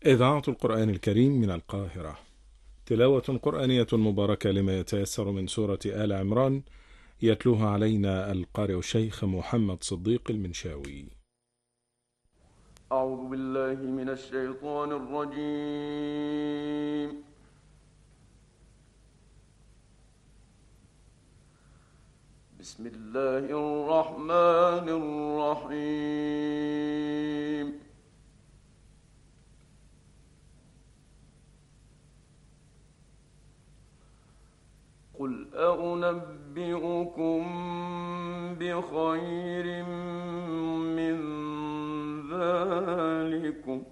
إذاعة القرآن الكريم من القاهرة. تلاوة قرآنية مباركة لما يتيسر من سورة آل عمران، يتلوها علينا القارئ الشيخ محمد صديق المنشاوي. أعوذ بالله من الشيطان الرجيم. بسم الله الرحمن الرحيم. قل أنبئكم بخير من ذلكم